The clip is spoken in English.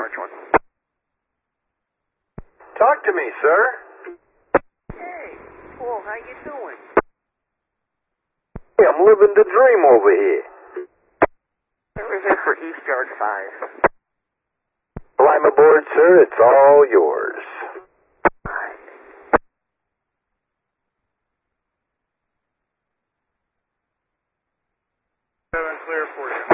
March 1. Talk to me, sir. Hey, Paul, how you doing? Hey, I'm living the dream over here. We're here for East Yard 5. Well, I'm aboard, sir. It's all yours. Clear for you.